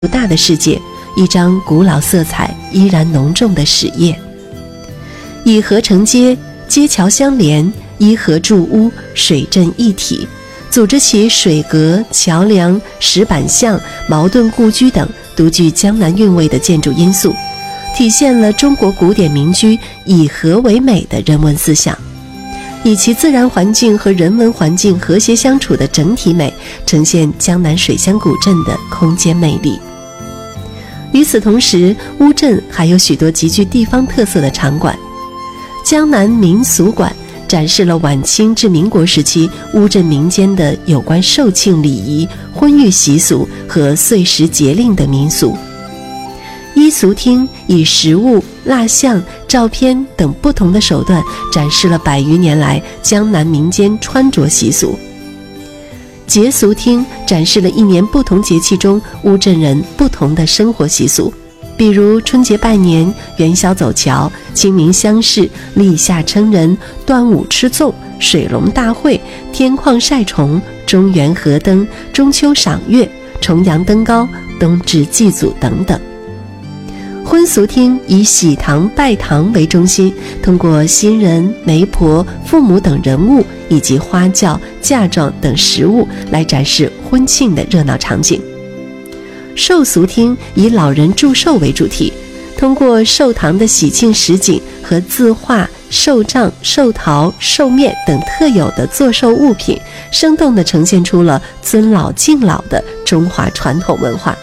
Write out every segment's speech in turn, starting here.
不大的世界，一张古老色彩依然浓重的史页。以河成街，街桥相连，依河筑屋，水镇一体，组织起水阁、桥梁、石板巷、茅盾故居等独具江南韵味的建筑因素，体现了中国古典民居以河为美的人文思想，以其自然环境和人文环境和谐相处的整体美，呈现江南水乡古镇的空间魅力。与此同时，乌镇还有许多极具地方特色的场馆。江南民俗馆展示了晚清至民国时期乌镇民间的有关寿庆礼仪、婚育习俗和岁时节令的民俗。衣俗厅以实物、蜡像、照片等不同的手段展示了100余年来江南民间穿着习俗。节俗厅展示了一年不同节气中乌镇人不同的生活习俗，比如春节拜年、元宵走桥、清明乡试、立夏称人、端午吃粽、水龙大会、天旷晒虫、中元河灯、中秋赏月、重阳登高、冬至祭祖等等。婚俗厅以喜堂拜堂为中心，通过新人、媒婆、父母等人物以及花轿、嫁妆等实物来展示婚庆的热闹场景。寿俗厅以老人祝寿为主题，通过寿堂的喜庆实景和字画、寿杖、寿桃、寿面等特有的作寿物品，生动地呈现出了尊老敬老的中华传统文化。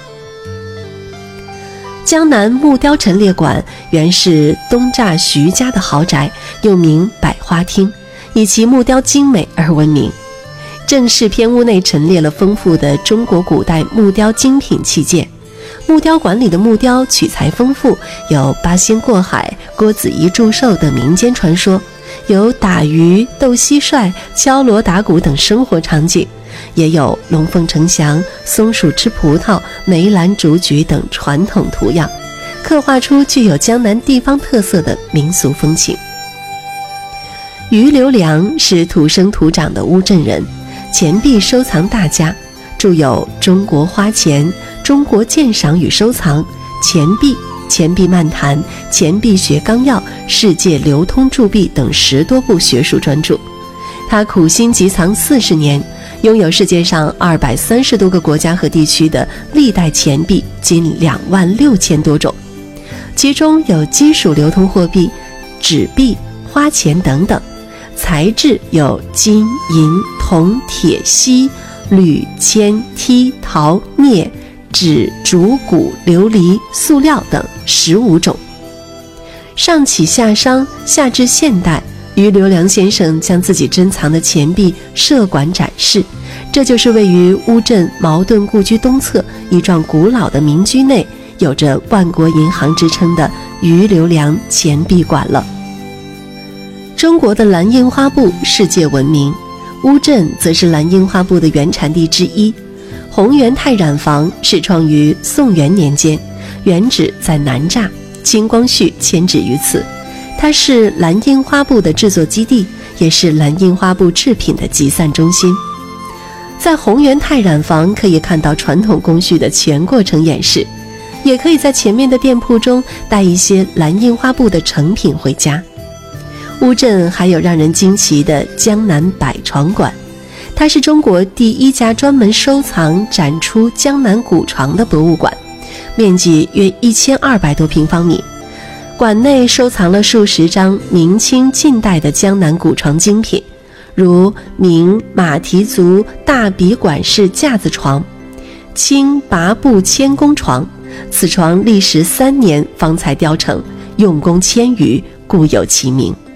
江南木雕陈列馆原是东栅徐家的豪宅，又名百花厅，以其木雕精美而闻名。正式偏屋内陈列了丰富的中国古代木雕精品器件。木雕馆里的木雕取材丰富，有八仙过海、郭子仪祝寿等民间传说，有打鱼、斗蟋蟀、敲锣打鼓等生活场景，也有龙凤呈祥、松鼠吃葡萄、梅兰竹菊等传统图样，刻画出具有江南地方特色的民俗风情。于留良是土生土长的乌镇人，钱币收藏大家，著有《中国花钱》《中国鉴赏与收藏》《钱币》《钱币漫谈》《钱币学纲要》《世界流通铸币》等10多部学术专著。他苦心集藏40年，拥有世界上230多个国家和地区的历代钱币近26000多种，其中有金属流通货币、纸币、花钱等等，材质有金、银、铜、铁、锡、铝、铅、梯、陶、镍、纸、竹、骨、琉璃、塑料等15种。上启下商，下至现代，于留良先生将自己珍藏的钱币设馆展示，这就是位于乌镇茅盾故居东侧一幢古老的民居内，有着万国银行之称的于留良钱币馆了。中国的蓝印花布世界闻名，乌镇则是蓝印花布的原产地之一。洪元泰染坊始创于宋元年间，原址在南栅，清光绪迁址于此。它是蓝印花布的制作基地，也是蓝印花布制品的集散中心。在洪元泰染坊可以看到传统工序的全过程演示，也可以在前面的店铺中带一些蓝印花布的成品回家。乌镇还有让人惊奇的江南百床馆，它是中国第一家专门收藏展出江南古床的博物馆，面积约1200多平方米。馆内收藏了数十张明清近代的江南古床精品，如明马蹄足大笔管式架子床、清拔步千工床，此床历时3年方才雕成，用工千余，故有其名。